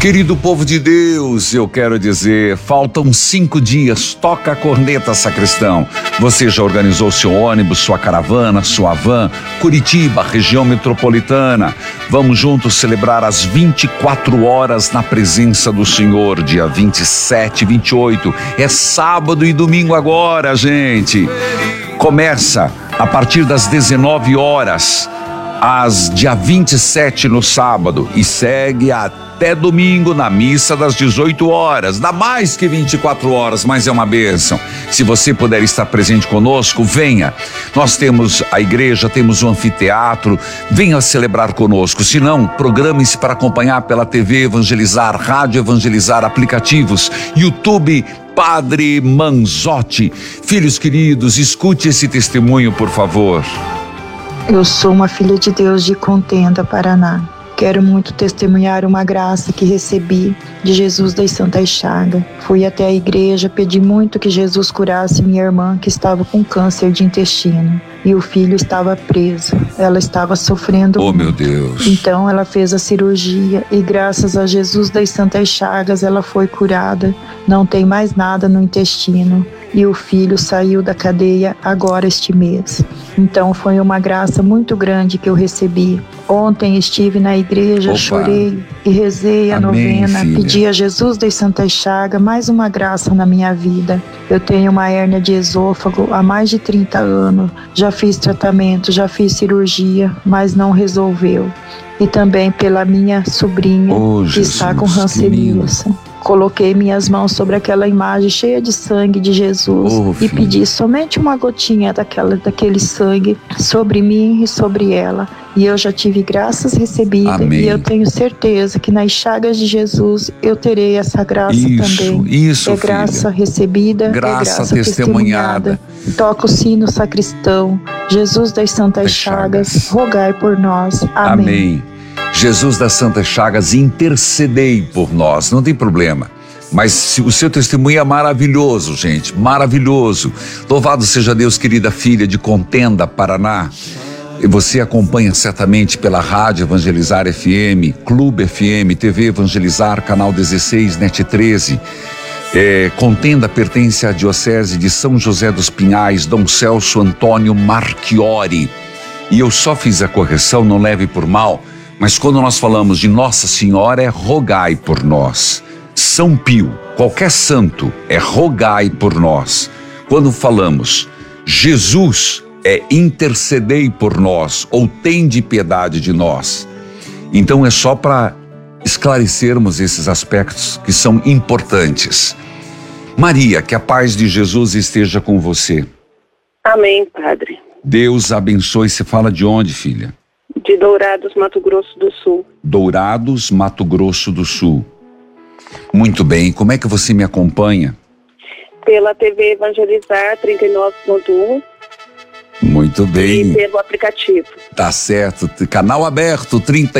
Querido povo de Deus, eu quero dizer, faltam 5 dias, toca a corneta, sacristão. Você já organizou seu ônibus, sua caravana, sua van, Curitiba, região metropolitana. Vamos juntos celebrar as 24 horas na presença do Senhor, dia 27, 28. É sábado e domingo agora, gente. Começa a partir das 19 horas, dia 27 no sábado, e segue até domingo na missa das 18 horas. Dá mais que 24 horas, mas é uma bênção. Se você puder estar presente conosco, venha. Nós temos a igreja, temos o anfiteatro, venha celebrar conosco. Se não, programe-se para acompanhar pela TV Evangelizar, Rádio Evangelizar, aplicativos, YouTube Padre Manzotti. Filhos queridos, escute esse testemunho, por favor. Eu sou uma filha de Deus de Contenda, Paraná. Quero muito testemunhar uma graça que recebi de Jesus das Santas Chagas. Fui até a igreja, pedi muito que Jesus curasse minha irmã que estava com câncer de intestino. E o filho estava preso. Ela estava sofrendo muito. Meu Deus. Então ela fez a cirurgia e graças a Jesus das Santas Chagas ela foi curada. Não tem mais nada no intestino. E o filho saiu da cadeia agora este mês. Então foi uma graça muito grande que eu recebi. Ontem estive na igreja, chorei e rezei a novena, filha. Pedi a Jesus das Santas Chagas mais uma graça na minha vida. Eu tenho uma hérnia de esôfago há mais de 30 anos. Já fiz tratamento, já fiz cirurgia, mas não resolveu. E também pela minha sobrinha que está com hanseníase. Coloquei minhas mãos sobre aquela imagem cheia de sangue de Jesus e pedi somente uma gotinha daquele sangue sobre mim e sobre ela. E eu já tive graças recebidas. Amém. E eu tenho certeza que nas chagas de Jesus eu terei essa graça também. Isso, é graça recebida, graça testemunhada. Toca o sino, sacristão. Jesus das Santas Chagas, rogai por nós. Amém. Amém. Jesus das Santas Chagas, intercedei por nós, não tem problema. Mas o seu testemunho é maravilhoso, gente, maravilhoso. Louvado seja Deus, querida filha de Contenda, Paraná. E você acompanha certamente pela Rádio Evangelizar FM, Clube FM, TV Evangelizar, Canal 16, NET 13. Contenda pertence à Diocese de São José dos Pinhais, Dom Celso Antônio Marchiori. E eu só fiz a correção, não leve por mal, mas quando nós falamos de Nossa Senhora, é rogai por nós. São Pio, qualquer santo, é rogai por nós. Quando falamos Jesus, é intercedei por nós, ou tende piedade de nós. Então é só para esclarecermos esses aspectos que são importantes. Maria, que a paz de Jesus esteja com você. Amém, Padre. Deus abençoe. Você fala de onde, filha? De Dourados, Mato Grosso do Sul. Dourados, Mato Grosso do Sul. Muito bem. Como é que você me acompanha? Pela TV Evangelizar 39.1. Muito bem. E pelo aplicativo. Tá certo. Canal aberto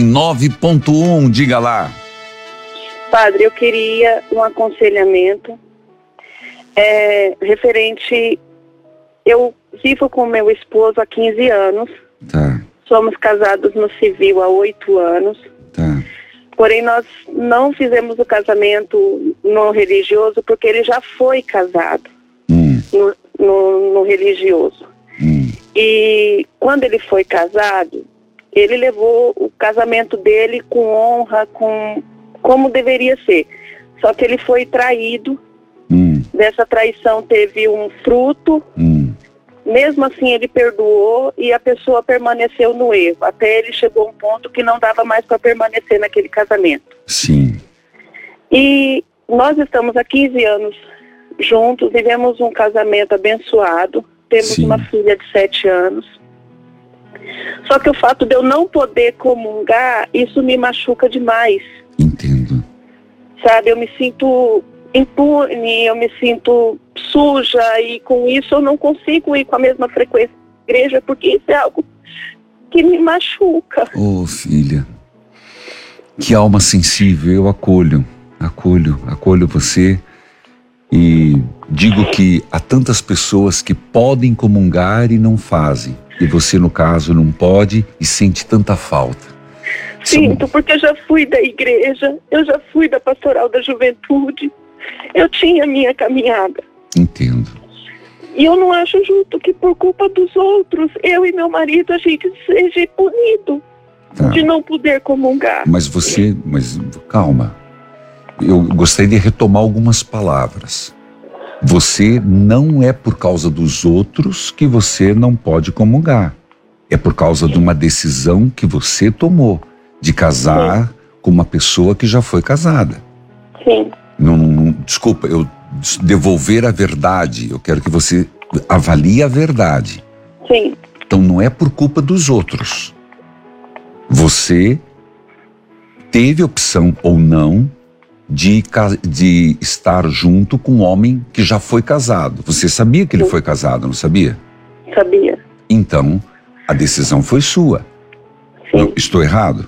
39.1. Diga lá. Padre, eu queria um aconselhamento referente. Eu vivo com meu esposo há 15 anos. Tá. Somos casados no civil há 8 anos. Tá. Porém, nós não fizemos o casamento no religioso porque ele já foi casado no religioso. E quando ele foi casado, ele levou o casamento dele com honra, como deveria ser. Só que ele foi traído. Dessa traição teve um fruto. Mesmo assim ele perdoou e a pessoa permaneceu no erro. Até ele chegou a um ponto que não dava mais para permanecer naquele casamento. Sim. E nós estamos há 15 anos juntos, vivemos um casamento abençoado. Temos uma filha de 7 anos. Só que o fato de eu não poder comungar, isso me machuca demais. Entendo. Sabe, eu me sinto impune, eu me sinto suja e com isso eu não consigo ir com a mesma frequência à igreja porque isso é algo que me machuca. Filha, que alma sensível, eu acolho você e digo que há tantas pessoas que podem comungar e não fazem, e você no caso não pode e sente tanta falta. Sinto, porque eu já fui da igreja, eu já fui da pastoral da juventude, eu tinha minha caminhada. Entendo. E eu não acho justo que por culpa dos outros, eu e meu marido, a gente seja punido de não poder comungar. Mas calma, eu gostaria de retomar algumas palavras. Você não é por causa dos outros que você não pode comungar. É por causa de uma decisão que você tomou de casar com uma pessoa que já foi casada. Sim. Desculpa, eu devolver a verdade. Eu quero que você avalie a verdade. Sim. Então não é por culpa dos outros. Você teve opção ou não de estar junto com um homem que já foi casado. Você sabia que ele foi casado, não sabia? Sabia. Então, a decisão foi sua. Sim. Estou errado?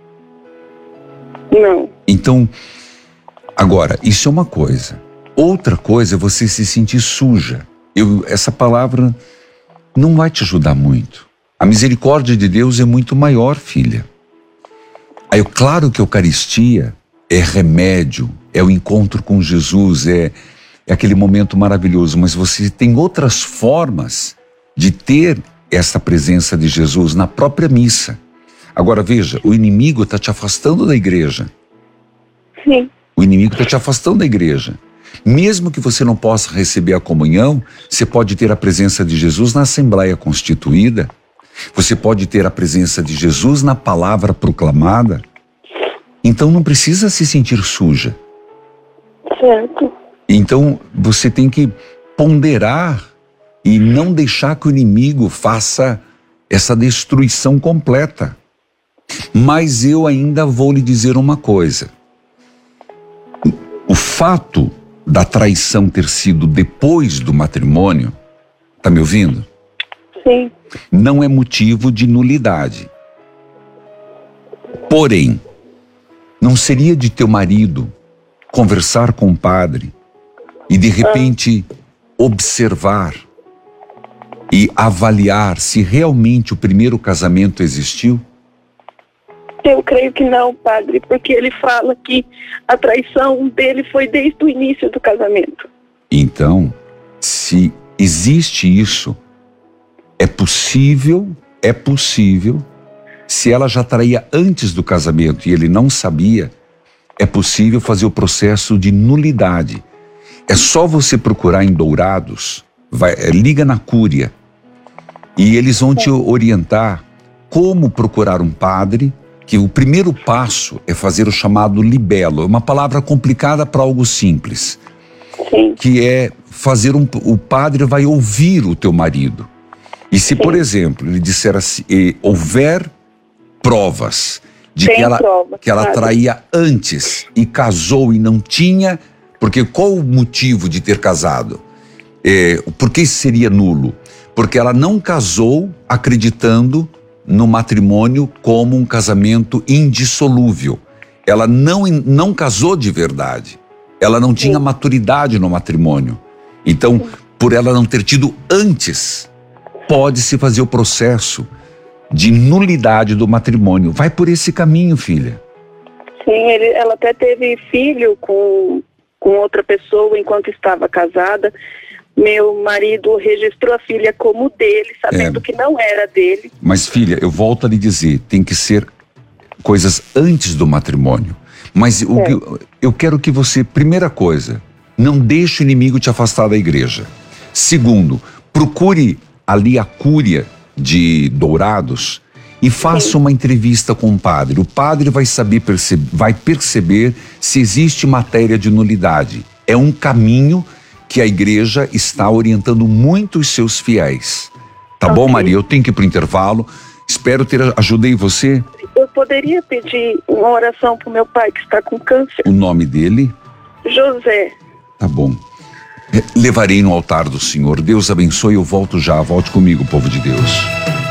Não. Então, agora, isso é uma coisa. Outra coisa é você se sentir suja. Essa palavra não vai te ajudar muito. A misericórdia de Deus é muito maior, filha. Aí, claro que a Eucaristia é remédio, é o encontro com Jesus, é aquele momento maravilhoso, mas você tem outras formas de ter essa presença de Jesus na própria missa. Agora veja, o inimigo está te afastando da igreja. Sim. O inimigo está te afastando da igreja. Mesmo que você não possa receber a comunhão, você pode ter a presença de Jesus na Assembleia Constituída, você pode ter a presença de Jesus na palavra proclamada. Então não precisa se sentir suja. Certo. Então você tem que ponderar e não deixar que o inimigo faça essa destruição completa. Mas eu ainda vou lhe dizer uma coisa. O fato da traição ter sido depois do matrimônio, tá me ouvindo? Sim. Não é motivo de nulidade. Porém, não seria de teu marido conversar com o padre e de repente observar e avaliar se realmente o primeiro casamento existiu? Eu creio que não, padre, porque ele fala que a traição dele foi desde o início do casamento. Então, se existe isso, é possível, se ela já traía antes do casamento e ele não sabia, é possível fazer o processo de nulidade. É só você procurar em Dourados, liga na Cúria, e eles vão te orientar como procurar um padre, que o primeiro passo é fazer o chamado libelo, é uma palavra complicada para algo simples. Sim. Que é fazer o padre vai ouvir o teu marido. E se, por exemplo, ele disser assim, houver provas de que ela traía antes e casou e não tinha, porque qual o motivo de ter casado? Por que seria nulo? Porque ela não casou acreditando no matrimônio como um casamento indissolúvel. Ela não casou de verdade. Ela não tinha maturidade no matrimônio. Então, por ela não ter tido antes, pode-se fazer o processo de nulidade do matrimônio. Vai por esse caminho, filha. Sim, ela até teve filho com outra pessoa enquanto estava casada. Meu marido registrou a filha como dele, sabendo que não era dele. Mas, filha, eu volto a lhe dizer, tem que ser coisas antes do matrimônio. Mas eu quero que você, primeira coisa, não deixe o inimigo te afastar da igreja. Segundo, procure ali a Cúria de Dourados e faça uma entrevista com o padre. O padre vai vai perceber se existe matéria de nulidade. É um caminho que a igreja está orientando muito os seus fiéis. Tá bom, Maria? Eu tenho que ir pro intervalo. Espero ter ajudei você. Eu poderia pedir uma oração pro meu pai que está com câncer? O nome dele? José. Tá bom. Levarei no altar do Senhor. Deus abençoe, eu volto já. Volte comigo, povo de Deus.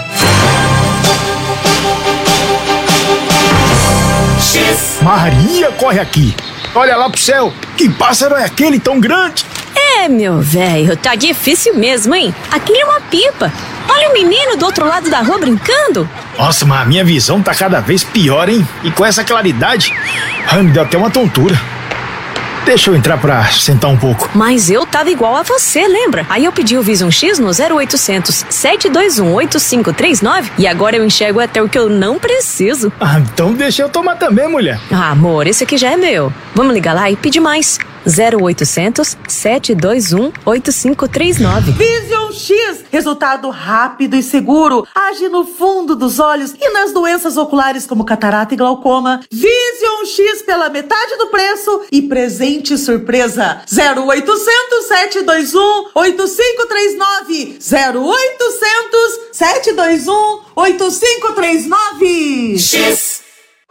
Maria, corre aqui. Olha lá pro céu. Que pássaro é aquele tão grande? Meu velho, tá difícil mesmo, hein? Aquilo é uma pipa. Olha o menino do outro lado da rua brincando. Nossa, mas a minha visão tá cada vez pior, hein? E com essa claridade, me deu até uma tontura. Deixa eu entrar pra sentar um pouco. Mas eu tava igual a você, lembra? Aí eu pedi o Vision X no 0800 721 8539 e agora eu enxergo até o que eu não preciso. Então deixa eu tomar também, mulher. Amor, esse aqui já é meu. Vamos ligar lá e pedir mais. 0800 721 8539. Vision X, resultado rápido e seguro, age no fundo dos olhos e nas doenças oculares como catarata e glaucoma. Vision X pela metade do preço e presente surpresa. 0800 721 8539. 0800 721 8539. X.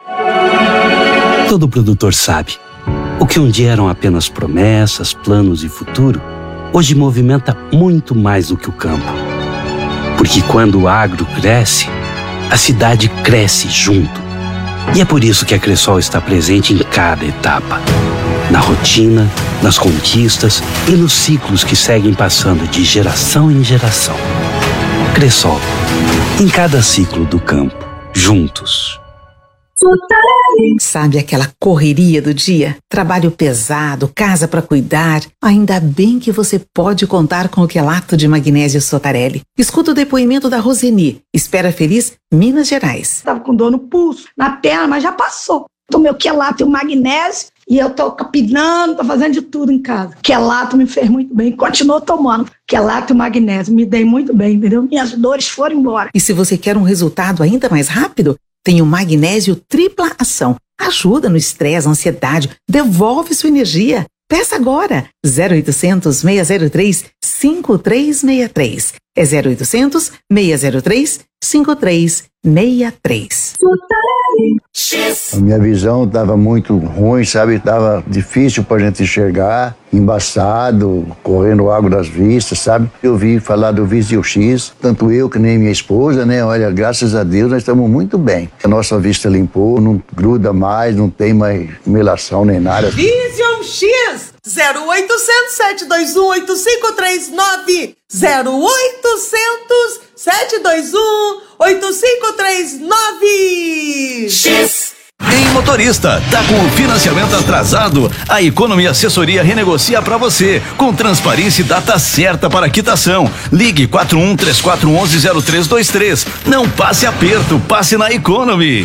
Todo produtor sabe. O que um dia eram apenas promessas, planos e futuro, hoje movimenta muito mais do que o campo. Porque quando o agro cresce, a cidade cresce junto. E é por isso que a Cressol está presente em cada etapa. Na rotina, nas conquistas e nos ciclos que seguem passando de geração em geração. Cressol, em cada ciclo do campo, juntos. Sabe aquela correria do dia? Trabalho pesado, casa para cuidar. Ainda bem que você pode contar com o quelato de magnésio Sotarelli. Escuta o depoimento da Roseni, Espera Feliz, Minas Gerais. Tava com dor no pulso, na perna, mas já passou. Tomei o quelato e o magnésio e eu tô capinando, tô fazendo de tudo em casa. Quelato me fez muito bem, continuo tomando. Quelato e magnésio, me dei muito bem, entendeu? Minhas dores foram embora. E se você quer um resultado ainda mais rápido, tem o magnésio tripla ação. Ajuda no estresse, ansiedade, devolve sua energia. Peça agora. 0800 603 5363. É 0800 603 5363. A minha visão estava muito ruim, sabe? Estava difícil para a gente enxergar, embaçado, correndo água das vistas, sabe? Eu vi falar do Vision X, tanto eu que nem minha esposa, né? Olha, graças a Deus nós estamos muito bem. A nossa vista limpou, não gruda mais, não tem mais melação nem nada. Vision X 0800 721 8539. 0800 721 8539. X. Ei, motorista, tá com o financiamento atrasado? A Economy Assessoria renegocia pra você, com transparência e data certa para quitação. Ligue 4134110323. Não passe aperto, passe na Economy.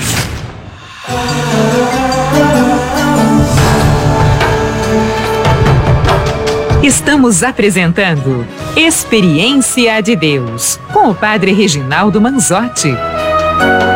Estamos apresentando Experiência de Deus, com o Padre Reginaldo Manzotti.